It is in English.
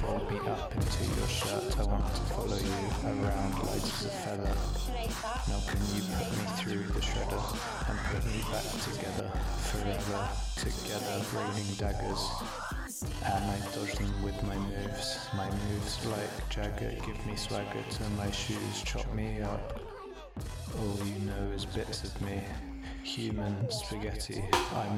fold me up into your shirt. I want to follow you around light as a feather. Now can you put me through the shredder and put me back together, forever together, raining daggers. And I dodge them with my moves like Jagger, give me swagger to my shoes, chop me up. All you know is bits of me, human spaghetti, I'm